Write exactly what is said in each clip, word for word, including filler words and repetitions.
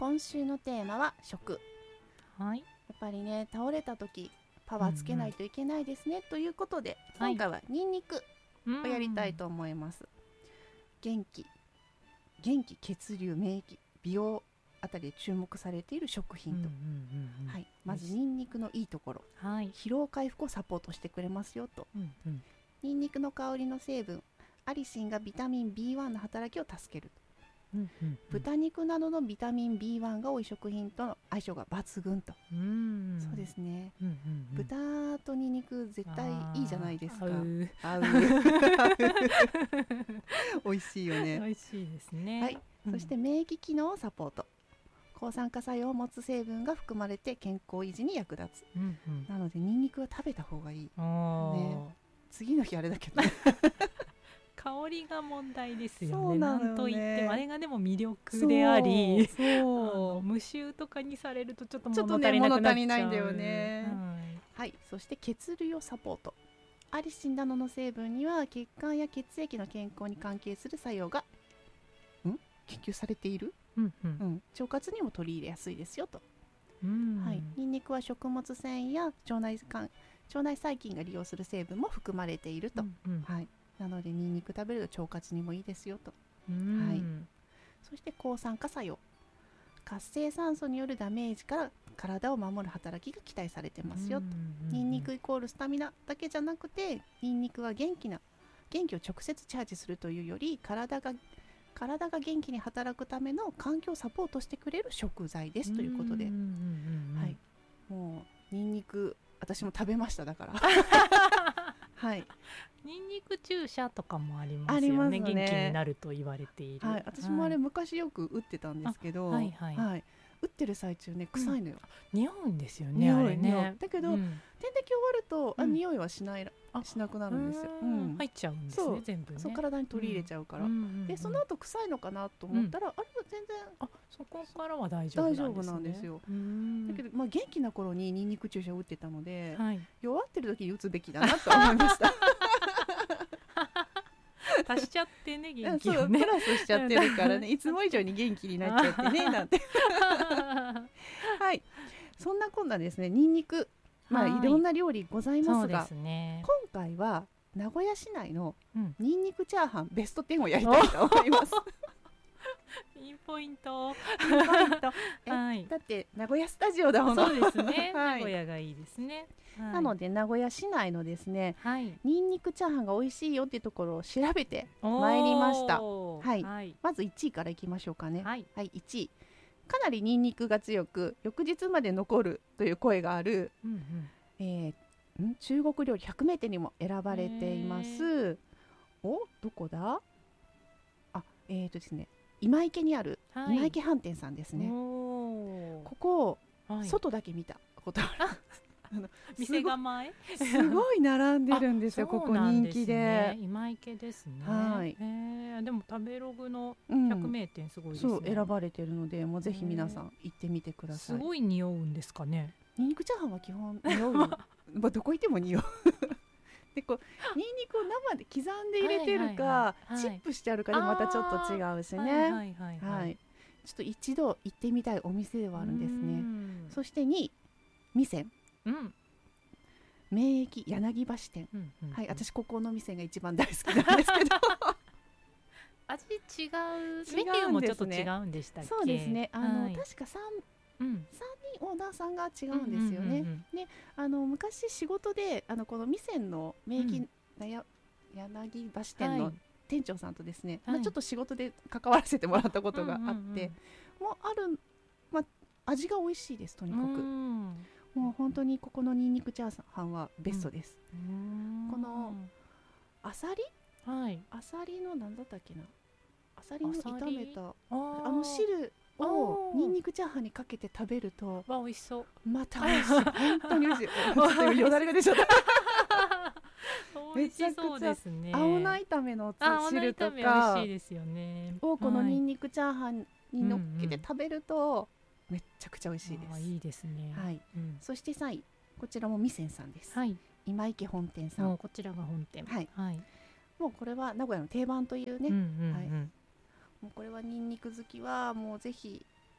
今週のテーマは食。 はい、 やっぱりね、倒れた時パワーつけないといけないですね、うんうん、ということで今回はニンニクをやりたいと思います、うん、元気元気血流免疫美容あたりで注目されている食品と、はい、まずニンニクのいいところ、はい、疲労回復をサポートしてくれますよと、うんうん、ニンニクの香りの成分アリシンがビタミン ビーワン の働きを助ける、うんうんうん、豚肉などのビタミン ビーワン が多い食品との相性が抜群と、うん、そうですね、うんうんうん、豚とニンニク絶対いいじゃないですか。合う美味しいよね。 美味しいですね、 はい、うん、そして免疫機能をサポート、抗酸化作用を持つ成分が含まれて健康維持に役立つ、うんうん、なのでニンニクは食べた方がいい、ね、次の日あれだけど香りが問題ですよね。なんといってもあれがでも魅力であり、そうそう無臭とかにされるとちょっと物足りなくなっちゃう、ちょっとね、物足りないんだよね、はい、はい、そして血流をサポート、アリシンなどの成分には血管や血液の健康に関係する作用がん研究されている、うんうんうん、腸活にも取り入れやすいですよと、うんはい、ニンニクは食物繊維や腸内環腸内細菌が利用する成分も含まれていると、うんうんはい、なのでニンニク食べると腸活にもいいですよと、うんはい、そして抗酸化作用、活性酸素によるダメージから体を守る働きが期待されてますよと、うんうん、ニンニクイコールスタミナだけじゃなくてニンニクは元気な元気を直接チャージするというより体が体が元気に働くための環境をサポートしてくれる食材ですということで、うんうんうんうんはい、もうニンニク私も食べましただからはい、 ニンニク注射とかもありますよ ね, ね元気になると言われている、 はい、私もあれ昔よく打ってたんですけど、はいはいはい、打ってる最中ね臭いのよ、 うん、匂うんですよねあれねだけど、うん、点滴終わると、うん、あ匂いはしないしなくなるんですよ、うん、 入っちゃうんですね全部ね、そう体に取り入れちゃうから、うん、でその後臭いのかなと思ったら、うん、あれは全然あそこからは大丈夫なんですね、大丈夫なんですよ、 だけど、まあ、元気な頃にニンニク注射を打ってたので、はい、弱ってる時に打つべきだなと思いました足しちゃってね元気をねプラスしちゃってるからねいつも以上に元気になっちゃってねなんてはいそんなこんなですねニンニクまあいろんな料理ございますが、そうですね、今回は名古屋市内のニンニクチャーハンベストテンをやりたいと思いますピンポイントピンポイントえ、はい、だって名古屋スタジオだもん。 そうですね、はい、名古屋がいいですね、 はい、なので名古屋市内のですね、はい、ニンニクチャーハンが美味しいよっていうところを調べてまいりました、はいはい、まずいちいからいきましょうかね、はいはい、いちいかなりニンニクが強く翌日まで残るという声がある、うんうんえー、ん中国料理ひゃく名店にも選ばれています。おどこだあえーとですね今池にある今池飯店さんですね、はい、ここ、はい、外だけ見たことあるあの店構えすごい並んでるんですよここ人気で今池ですね、 はい、 へーでも食べログのひゃく名店すごいですね、うん、 そう選ばれてるのでもうぜひ皆さん行ってみてください。 すごい匂うんですかね。 ニンニクチャーハンは基本匂うまあどこ行っても匂うでこうニンニクを生で刻んで入れてるか、はいはいはい、チップしてあるかでまたちょっと違うしね、はいはいはいはい、ちょっと一度行ってみたいお店ではあるんですね。そしてにい味仙、うん、免疫柳橋店、うんうんうん、はい、私ここの店が一番大好きなんですけど味違うメニューもちょっと違うんでしたっけ。 そうですねあの、はい、確か 3, うん、さんにんオーナーさんが違うんですよね、うんうんうんうん、であの昔仕事であのこの味仙の免疫、うん、や柳橋店の店長さんとですね、はいまあ、ちょっと仕事で関わらせてもらったことがあって、うんうんうん、もうある、まあ、味が美味しいですとにかく、うん、もう本当にここのニンニクチャーハンはベストです、うん、このあさり、はい、あさりの何だったっけなあさりの炒めた あ, あの汁をニンニクチャーハンにかけて食べるとわ美味しそうまた美味しい本当に美味しいちょっとよだれが出ちゃった美味しそうですね。 青菜炒めの汁とか美味しいですよねをこのニンニクチャーハンにのっけて食べるとめっちゃくちゃ美味しいです、 うんうん、いいですね、 はいうん、そしてさんいこちらも味仙さんです、はい、今池本店さんこちらが本店、 はいはい、もうこれは名古屋の定番というね、うんうんうんはい、もうこれはニンニク好きはもうぜひ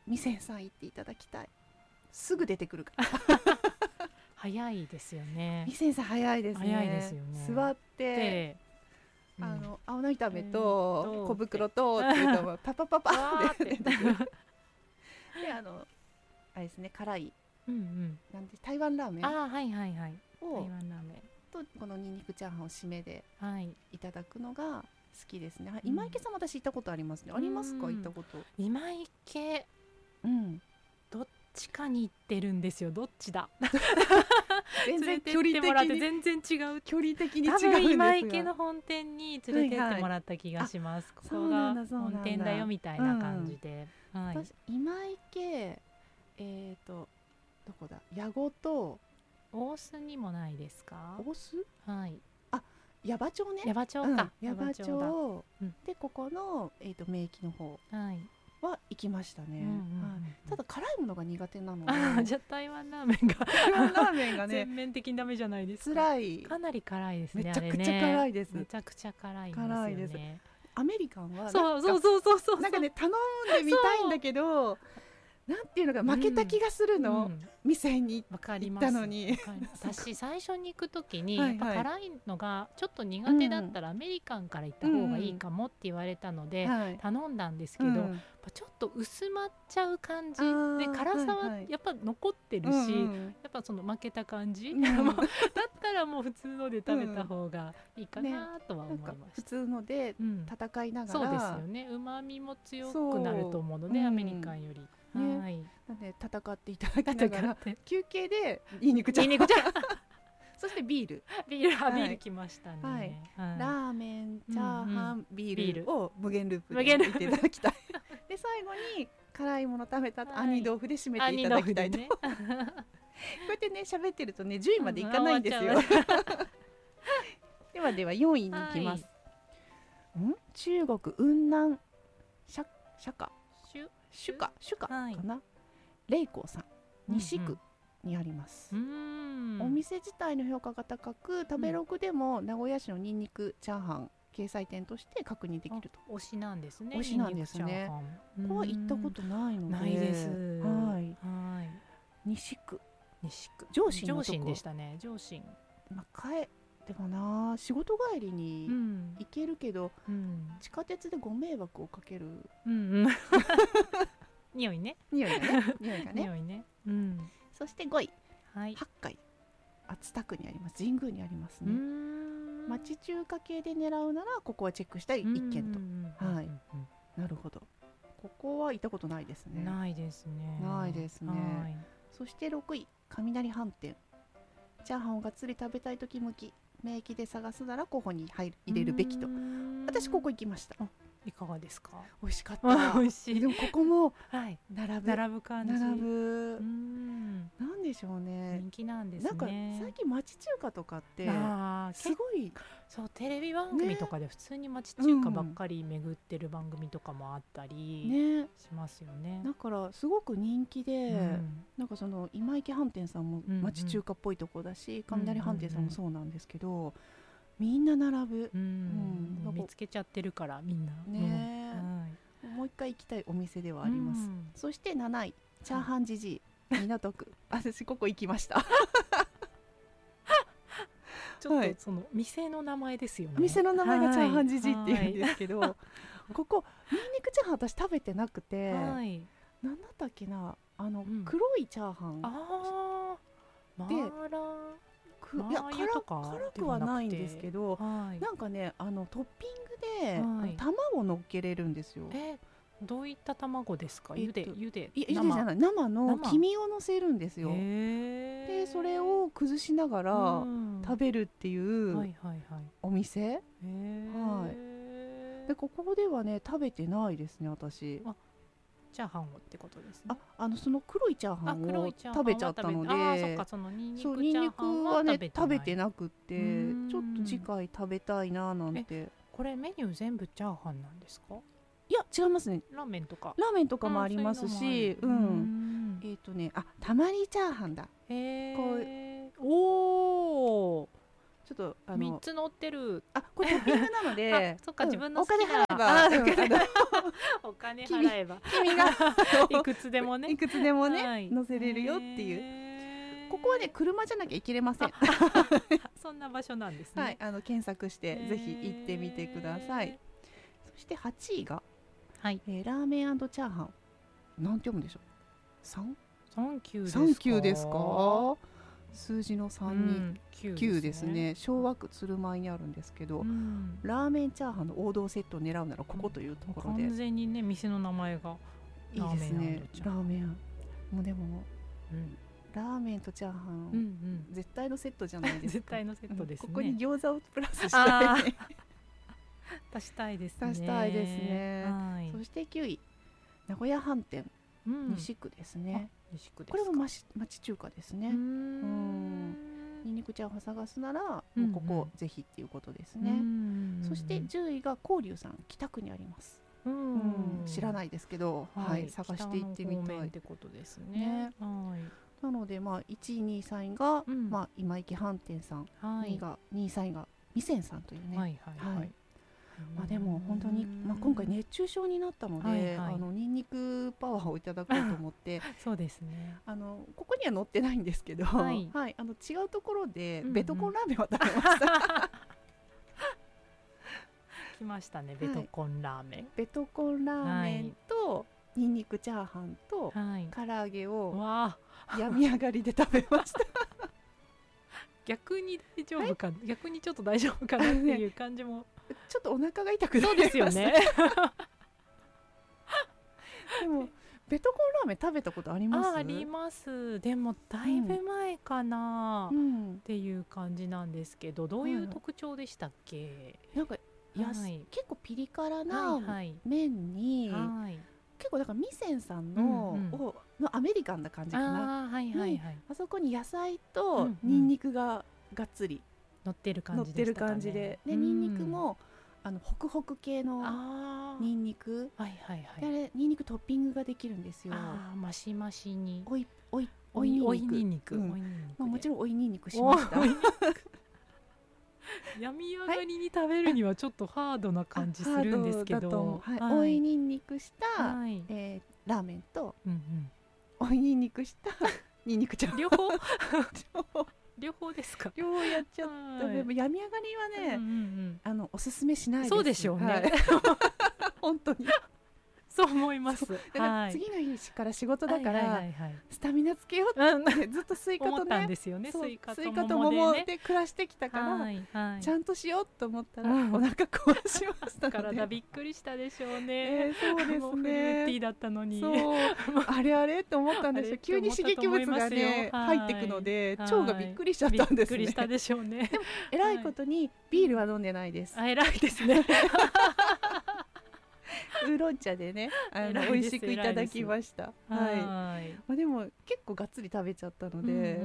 味仙さん行っていただきたい。すぐ出てくるから早いですよね。 味仙さん早いですね。 早いですよね。 座ってうん、 あの青菜炒めと小袋とっていうとパパパパってであのあれですね、辛い、 うんうん、 なんで台湾ラーメンあ、はいはいはい、 を台湾ラーメンとこのにんにくチャーハンを締めではいいただくのが好きですね。はい、今池さん私行ったことありますね。ありますか、行ったこと。 今池、 うん、 どっちかに行ってるんですよ。どっちだ全然距離的に全然違う、 距離的に違うん多ですが、 分今池の本店に連れてってもらった気がします、はいはい、ここが本店だよみたいな感じで、 うんはい、私今池えーとどこだ、矢後と大須にもないですか。 大須、 はい、 あ、矢場町ね、 矢場町か、 うん、矢場町、 うん、 でここの、えーと名駅の方は行きましたね、 うんうんうんうん、 はい、ただ辛いものが苦手なので、 あ、じゃあ台湾ラーメンが台湾ラーメンがね全面的にダメじゃないですか。 辛い、 かなり辛いですね。 めちゃくちゃ辛いです、 めちゃくちゃ辛いんですよね。辛いです。 アメリカンはそうそうそうそうそう、 なんかね頼んでみたいんだけどなんていうのか負けた気がするの、うん、店に行ったのに。 私最初に行く時にやっぱ辛いのがちょっと苦手だったらアメリカンから行った方がいいかもって言われたので頼んだんですけど、うん、ちょっと薄まっちゃう感じで辛さはやっぱ残ってるし、はいはい、やっぱその負けた感じ、うん、だったらもう普通ので食べた方がいいかなとは思いました、ね、 普通ので戦いながら、 うん、そうですよね、うまみも強くなると思うので、うん、アメリカンよりね、はい、 なんで戦っていただきながら休憩でニンニクちゃんそしてビールビール、はい、ビール来ましたね、 はいはい、ラーメン、チャーハン、うんうん、ビールを無限ループでいっていただきたいで最後に辛いもの食べた後、はい、杏仁豆腐で締めていただきたいと、ね、こうやってね喋ってるとねじゅういまでいかないんですよ、うん、ではではよんいに行きます、はい、ん中国雲南釈迦主家主家かな、はい、霊光さん西区にあります、うんうん、お店自体の評価が高く食べログでも名古屋市のニンニクチャーハン掲載店として確認できると。 推しなんですね。 推しなんですね。ここは行ったことないので。 ないです。 はい。はい。西区。 西区。 上信のとこ。上信でしたね。上信。 まあ、帰でもな仕事帰りに行けるけど、うん、地下鉄でご迷惑をかける。うんうん。 匂いね。 匂いがね。匂いがね。 匂いね。うん。 そしてごい。 はい。 八海。熱田区にあります。神宮にありますね。町中華系で狙うならここはチェックしたい一軒と。はい。なるほど。ここは行ったことないですね。 ないですね。 ないですね。そしてろくい雷飯店。チャーハンをがっつり食べたい時向き。名駅で探すなら候補に入れるべきと。私ここ行きました。 いかがですか。 美味しかった。 美味しい。 でもここも並ぶ並ぶ感じ。 並ぶ。なんでしょうね。 人気なんですね。 なんか最近町中華とかってすごいそうテレビ番組とかで普通に町中華ばっかり巡ってる番組とかもあったりしますよね。 だからすごく人気で、なんかその今池飯店さんも町中華っぽいとこだし、雷飯店さんもそうなんですけど。みんな並ぶ、 うんうん、見つけちゃってるからみんなね、うんはい、もう一回行きたいお店ではあります、うん、そしてなないチャーハンじじい港区私ここ行きましたちょっとその店の名前ですよね、 店の名前がチャーハンじじいっていうんですけど、はい、ここニンニクチャーハン私食べてなくて、はい、なんだったっけなあの、うん、黒いチャーハンあーでマーラーいや 辛, 辛くはないんですけど、はい、なんかねあのトッピングで、はい、卵乗っけれるんですよ。 えどういった卵ですか。ゆでゆでいや生じゃない生の黄身を乗せるんですよ。でそれを崩しながら食べるっていうお店、はい、でここではね食べてないですね私。 あチャーハンをってことですね。 あ、あのその黒いチャーハンを食べちゃったので、 あ、そっかそのニンニクチャーハンは食べてない。そうニンニクはね食べてなくて、ちょっと次回食べたいななんて。 これメニュー全部チャーハンなんですか。 いや違いますね。 ラーメンとかラーメンとかもありますし、うん。えっとねあたまりチャーハンだ。 へえ。 おお。 ちょっとあのみっつ乗ってる。 あ、これトッピングなのでそっか、 うん、 自分のお金払えば、 あ、 うん、 お金払えば君がいくつでもねいくつでもね、 はい、 乗せれるよっていう。ここはね車じゃなきゃ行けれません。 そんな場所なんですね。 はい、あの検索してぜひ行ってみてください。そしてはちいが、 はい、 えー、ラーメン&チャーハン、なんて読むんでしょう。さん？ さん級ですか？ さん級ですか？数字のさんに、うん、きゅうですね。昭和区鶴舞にあるんですけど、うん、ラーメンチャーハンの王道セットを狙うならここというところで、 うん、完全にね店の名前がいいですね。ラーメンもうでも、うん、ラーメンとチャーハン、うんうん、絶対のセットじゃないですか。 絶対のセットですね。 ここに餃子をプラスしたい足したいですね。 足したいですね、はい、そしてきゅうい名古屋飯店、うん、西区ですね。 西区ですか。 これも町中華ですね。うん、にんにくチャーハン探すなら、うんうん、もうここぜひっていうことですね。そしてじゅういが広龍さん、北区にあります。うんうん、知らないですけど、はい、探していってみたいってことですね。はい、 なので、まあ、いちいにいさんいが、うん、まあ、今池飯店さん、はい、にいがにいさんいが味仙さんというね、はいはいはいはい、まあ、でも本当に、まあ、今回熱中症になったので、はいはい、あのニンニクパワーをいただこうと思ってそうですね、 あのここには載ってないんですけど、はいはい、あの違うところでベトコンラーメンを食べました、うんうん来ましたね、ベトコンラーメン、はい、 ベトコンラーメンとニンニクチャーハンと唐揚げを病み上がりで食べました逆に大丈夫か、はい、逆にちょっと大丈夫かなっていう感じもちょっとお腹が痛くなりました。そうですよねでもベトコンラーメン食べたことあります？ あ, あります。でもだいぶ前かな、うん、っていう感じなんですけど、どういう特徴でしたっけ？ うん、なんかやす、はい、結構ピリ辛な麺に、はいはい、結構だから味仙さん の,、うんうん、のアメリカンな感じかな。 あ,、はいはいはい、あそこに野菜とニンニクががっつり乗ってる感じでしたかね。乗ってる感じで、 でニンニクもあのホクホク系のニンニク、 はいはいはい、 であれニンニクトッピングができるんですよ。 あマシマシにおいおいおいニンニク、もちろんおいニンニクしました病み上がりに食べるにはちょっとハードな感じするんですけど、 はいはい、おいにんにくした、はいえー、ラーメンと、うんうん、おいにんにくしたにんにくちゃん両方両方ですか？ 両方やっちゃった。でも病み上がりはね、うんうんうん、あのおすすめしないです。 そうでしょうね、はい、 本当にそう思います。 はい、次の日から仕事だから、はいはいはいはい、スタミナつけようってずっとスイカとね、思ったんですよね。スイカと桃で暮らしてきたから、はいはい、ちゃんとしようと思ったら、うん、お腹壊しましたので体びっくりしたでしょうね、 えー、そうですね。フルーティーだったのにそうあれあれと思ったんですよ。急に刺激物がね、はい、入ってくので腸がびっくりしちゃったんですね。びっくりしたでしょうね。 でも偉いことにビールは飲んでないです。 あ、偉いですねウーロン茶でね、あの美味しくいただきました。はい。まあでも結構がっつり食べちゃったので、うんうんうんうん、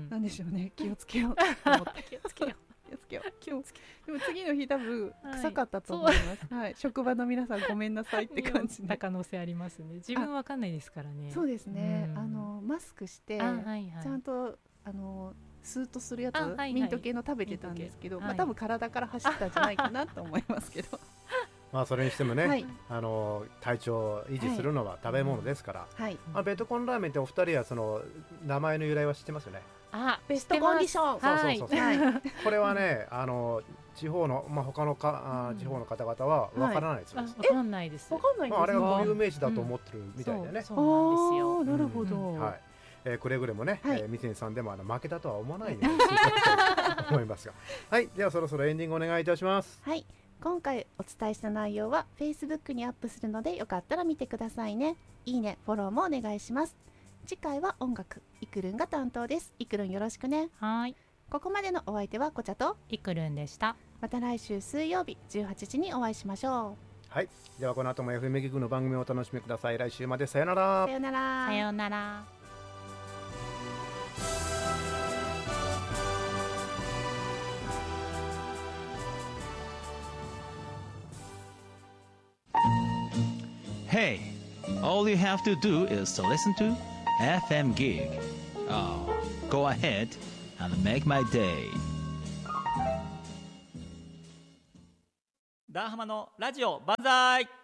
なんでしょうね、気をつけようと思って気をつけよう気をつけよう気をつけでも次の日多分臭かったと思います。はい、はい、職場の皆さんごめんなさいって感じで。 可能性ありますね。自分わかんないですからね。 そうですね。うん、あのマスクして、はいはい、ちゃんとあのスーッとするやつ、はいはい、ミント系の食べてたんですけど、はい、まあ多分体から走ったんじゃないかなと思いますけど。 まあそれにしてもね、はい、あの体調を維持するのは食べ物ですから、はい、まあ、ベトコンラーメンってお二人はその名前の由来は知ってますよね。 あ、ベストコンディション。 そうそうそうそう、はい、これはね、あの地方の、まあ、他のか、うん、地方の方々はわからないですよ。 わかんないです。 わかんないですか。 まあ、あれがこういう名詞だと思ってるみたいでね。 うん、そう、そうなんですよ。 なるほど。 うん、はい。えー、くれぐれもね、はい、えー、ミセンさんでもあの負けたとは思わないように思いますが、はい、ではそろそろエンディングお願いいたします。 はい。今回お伝えした内容は Facebook にアップするのでよかったら見てくださいね。いいね、フォローもお願いします。次回は音楽、イクルンが担当です。イクルンよろしくね。 はい。 ここまでのお相手はこちゃとイクルンでした。 また来週水曜日じゅうはちじにお会いしましょう。はい。ではこの後も エフエム ギグの番組をお楽しみください。来週までさよなら。 さよなら。 さよなら。 Hey, all you have to do is to listen to エフエム Gig. Oh, go ahead and make my day. ダーハマのラジオ万歳。